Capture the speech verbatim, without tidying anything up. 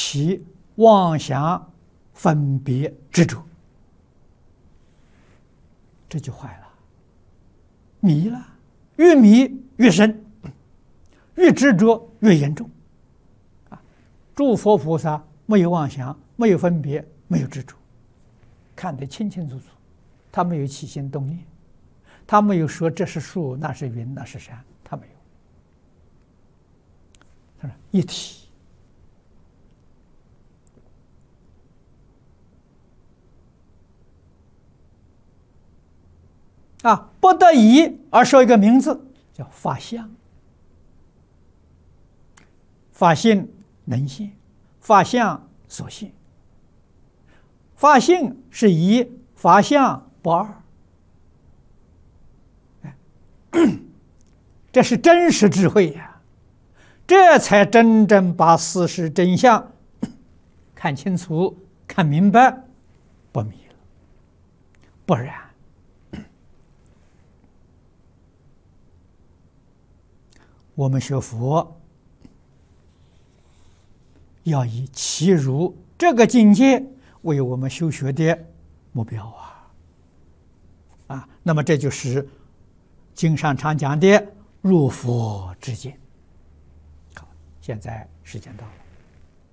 起妄想、分别、执着，这就坏了，迷了，越迷越深，越执着越严重。啊，诸佛菩萨没有妄想，没有分别，没有执着，看得清清楚楚，他没有起心动念，他没有说这是树，那是云，那是山，他没有。他说一体。啊，不得已而说一个名字，叫法相。法性能现，法相所现。法性是一，法相不二。这是真实智慧呀，这才真正把事实真相看清楚、看明白，不迷了。不然，我们学佛要以其如这个境界为我们修学的目标啊！啊，那么这就是经上常讲的入佛之见。好，现在时间到了。